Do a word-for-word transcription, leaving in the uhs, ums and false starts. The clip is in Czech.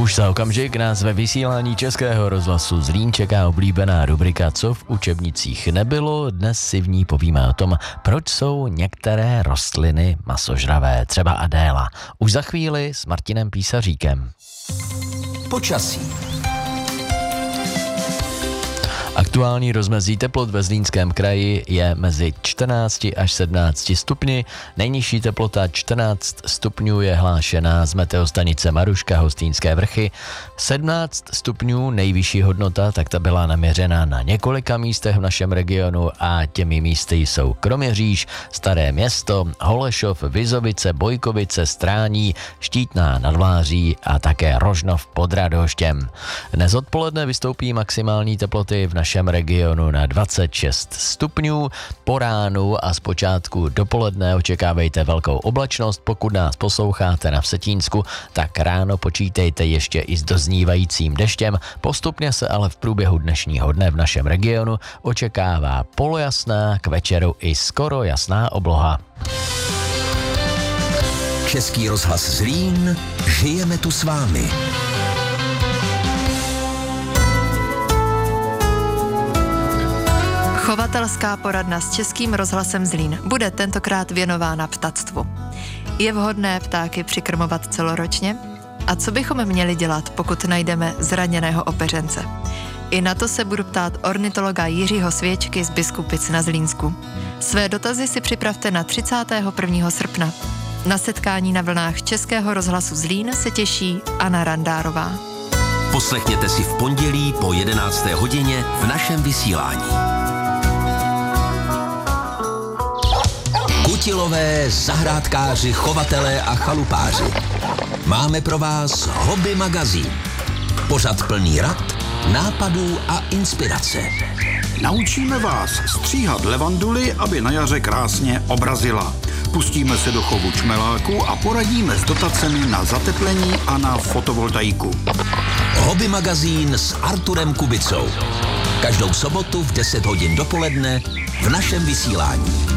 Už za okamžik nás ve vysílání Českého rozhlasu Zlín čeká oblíbená rubrika Co v učebnicích nebylo. Dnes si v ní povíme o tom, proč jsou některé rostliny masožravé, třeba Adéla. Už za chvíli s Martinem Písaříkem. Počasí. Aktuální rozmezí teplot ve Zlínském kraji je mezi čtrnácti až sedmnácti stupni. Nejnižší teplota čtrnáct stupňů je hlášená z meteostanice Maruška, Hostýnské vrchy. sedmnáct stupňů nejvyšší hodnota, tak ta byla naměřena na několika místech v našem regionu a těmi místy jsou Kroměříž, Staré Město, Holešov, Vizovice, Bojkovice, Strání, Štítná nad Vláří a také Rožnov pod Radhoštěm. Dnes odpoledne vystoupí maximální teploty v našem regionu na dvacet šest stupňů. Po ránu a zpočátku dopoledne očekávejte velkou oblačnost. Pokud nás posloucháte na Vsetínsku, tak ráno počítejte ještě i s doznívajícím deštěm. Postupně se ale v průběhu dnešního dne v našem regionu očekává polojasná, k večeru i skoro jasná obloha. Český rozhlas Zlín, žijeme tu s vámi. Chovatelská poradna s Českým rozhlasem Zlín bude tentokrát věnována ptactvu. Je vhodné ptáky přikrmovat celoročně? A co bychom měli dělat, pokud najdeme zraněného opeřence? I na to se budu ptát ornitologa Jiřího Svěčky z Biskupic na Zlínsku. Své dotazy si připravte na třicátého prvního srpna. Na setkání na vlnách Českého rozhlasu Zlín se těší Anna Randárová. Poslechněte si v pondělí po jedenácté hodině v našem vysílání. Kutilové, zahrádkáři, chovatelé a chalupáři. Máme pro vás Hobby magazín. Pořad plný rad, nápadů a inspirace. Naučíme vás stříhat levanduly, aby na jaře krásně obrazila. Pustíme se do chovu čmeláku a poradíme s dotacemi na zateplení a na fotovoltaiku. Hobby magazín s Arturem Kubicou. Každou sobotu v deset hodin dopoledne v našem vysílání.